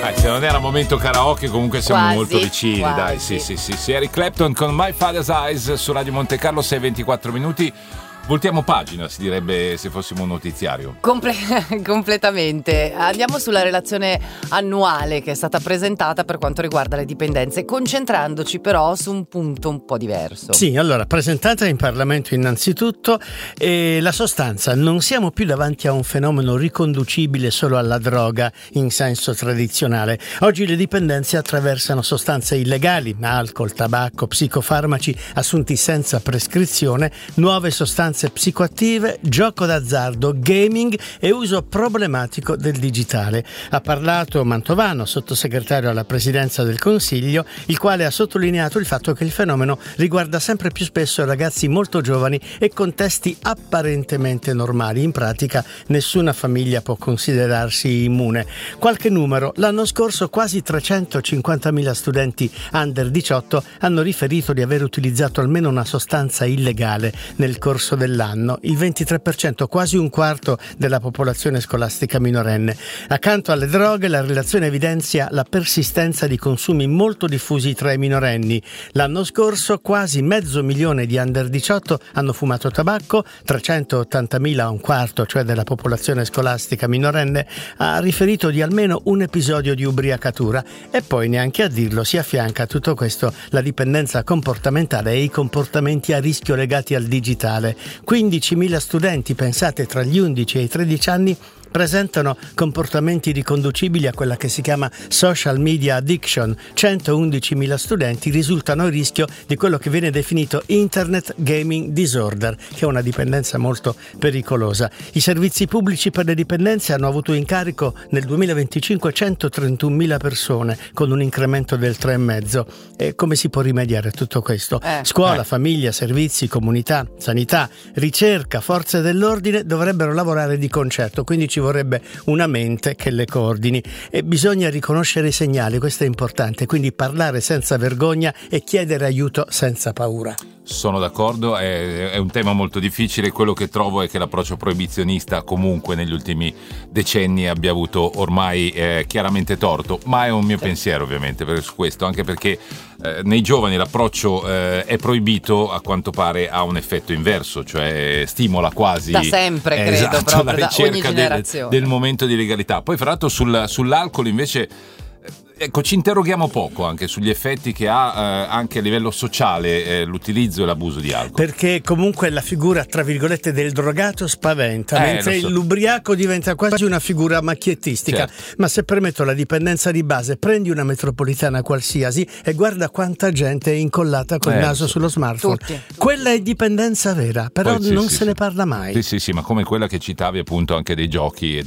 Se non era momento karaoke, comunque siamo quasi, molto vicini, quasi. dai, sì. Eric Clapton con My Father's Eyes su Radio Monte Carlo, 6:24 minuti. Voltiamo pagina, si direbbe se fossimo un notiziario. Completamente. Andiamo sulla relazione annuale che è stata presentata per quanto riguarda le dipendenze, concentrandoci però su un punto un po' diverso. Sì, allora, presentata in Parlamento innanzitutto, la sostanza: non siamo più davanti a un fenomeno riconducibile solo alla droga in senso tradizionale. Oggi le dipendenze attraversano sostanze illegali, alcol, tabacco, psicofarmaci assunti senza prescrizione, nuove sostanze psicoattive, gioco d'azzardo, gaming e uso problematico del digitale. Ha parlato Mantovano, sottosegretario alla Presidenza del Consiglio, il quale ha sottolineato il fatto che il fenomeno riguarda sempre più spesso ragazzi molto giovani e contesti apparentemente normali. In pratica nessuna famiglia può considerarsi immune. Qualche numero: l'anno scorso quasi 350.000 studenti under 18 hanno riferito di aver utilizzato almeno una sostanza illegale nel corso dell'anno, il 23%, quasi un quarto della popolazione scolastica minorenne. Accanto alle droghe, la relazione evidenzia la persistenza di consumi molto diffusi tra i minorenni. L'anno scorso quasi 500.000 di under 18 hanno fumato tabacco, 380.000, un quarto, cioè della popolazione scolastica minorenne, ha riferito di almeno un episodio di ubriacatura. E poi, neanche a dirlo, si affianca a tutto questo la dipendenza comportamentale e i comportamenti a rischio legati al digitale. 15.000 studenti, pensate, tra gli 11 e i 13 anni, presentano comportamenti riconducibili a quella che si chiama social media addiction. 111.000 studenti risultano a rischio di quello che viene definito internet gaming disorder, che è una dipendenza molto pericolosa. I servizi pubblici per le dipendenze hanno avuto in carico nel 2025 131.000 persone, con un incremento del 3,5. E come si può rimediare a tutto questo? Scuola, famiglia, servizi, comunità, sanità, ricerca, forze dell'ordine dovrebbero lavorare di concerto, quindi ci vorrebbe una mente che le coordini e bisogna riconoscere i segnali, questo è importante, quindi parlare senza vergogna e chiedere aiuto senza paura. Sono d'accordo, è un tema molto difficile. Quello che trovo è che l'approccio proibizionista comunque negli ultimi decenni abbia avuto ormai chiaramente torto, ma è un mio pensiero ovviamente su questo, anche perché nei giovani l'approccio è proibito, a quanto pare ha un effetto inverso, cioè stimola quasi da sempre, credo, esatto, proprio la da ogni ricerca generazione del momento di legalità. Poi fra l'altro sull'alcol invece, ecco, ci interroghiamo poco anche sugli effetti che ha anche a livello sociale l'utilizzo e l'abuso di alcol. Perché comunque la figura, tra virgolette, del drogato spaventa, mentre l'ubriaco diventa quasi una figura macchiettistica. Certo. Ma se permetto la dipendenza di base, prendi una metropolitana qualsiasi e guarda quanta gente è incollata col naso sullo smartphone. Tutti. Quella è dipendenza vera, però Poi, non se ne parla mai. Sì, ma come quella che citavi appunto anche dei giochi e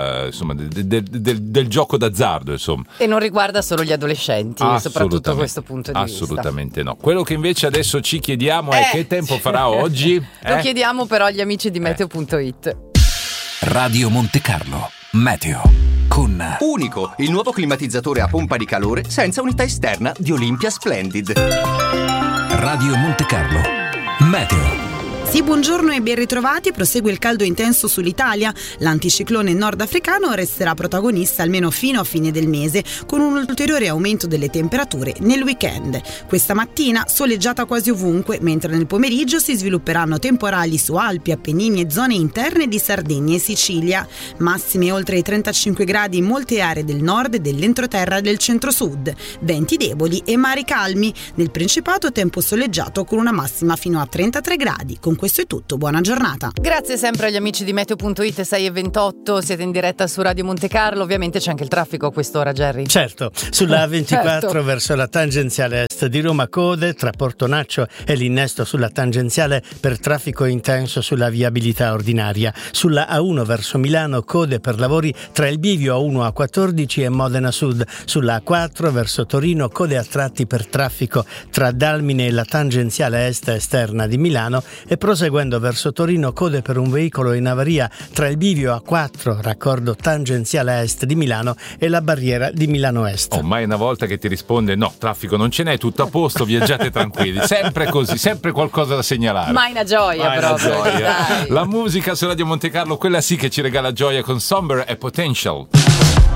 del gioco d'azzardo, insomma. E non riguarda solo gli adolescenti, soprattutto da questo punto di vista. Assolutamente no. Quello che invece adesso ci chiediamo è che tempo farà oggi? Lo chiediamo però agli amici di Meteo.it. Radio Monte Carlo Meteo con Unico, il nuovo climatizzatore a pompa di calore senza unità esterna di Olympia Splendid. Radio Monte Carlo Meteo. Sì, buongiorno e ben ritrovati. Prosegue il caldo intenso sull'Italia. L'anticiclone nordafricano resterà protagonista almeno fino a fine del mese, con un ulteriore aumento delle temperature nel weekend. Questa mattina soleggiata quasi ovunque, mentre nel pomeriggio si svilupperanno temporali su Alpi, Appennini e zone interne di Sardegna e Sicilia. Massime oltre i 35 gradi in molte aree del nord e dell'entroterra del centro-sud. Venti deboli e mari calmi. Nel Principato tempo soleggiato con una massima fino a 33 gradi. Con questo è tutto, buona giornata. Grazie sempre agli amici di Meteo.it, 6:28, siete in diretta su Radio Monte Carlo. Ovviamente c'è anche il traffico a quest'ora, Gerry. Certo, sulla A24 Certo. verso la tangenziale est di Roma, code tra Portonaccio e l'innesto sulla tangenziale per traffico intenso sulla viabilità ordinaria. Sulla A1 verso Milano, code per lavori tra il bivio A1 A14 e Modena Sud. Sulla A4 verso Torino, code a tratti per traffico tra Dalmine e la tangenziale est esterna di Milano, e proseguendo verso Torino, code per un veicolo in avaria tra il bivio A4, raccordo tangenziale est di Milano, e la barriera di Milano Est. Mai una volta che ti risponde no, traffico non ce n'è, tutto a posto, viaggiate tranquilli. Sempre così, sempre qualcosa da segnalare. Mai una gioia, Mai una proprio. gioia. Dai. La musica su Radio Monte Carlo, quella sì che ci regala gioia con Somber e Potential.